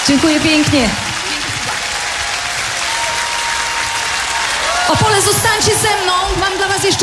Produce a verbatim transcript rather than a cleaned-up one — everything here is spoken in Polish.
Dziękuję pięknie. Opole, zostańcie ze mną. Mam dla was jeszcze